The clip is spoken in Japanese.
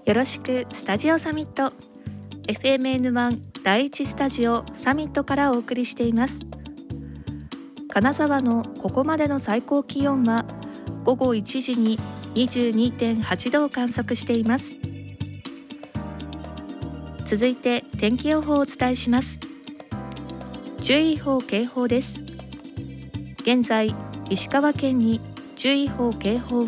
よろしくスタジオサミット FMN1 第1スタジオサミットからお送りしています。金沢のここまでの最高気温は午後1時に 22.8 度を観測しています。続いて天気予報をお伝えします。注意報警報です。現在石川県に注意報警報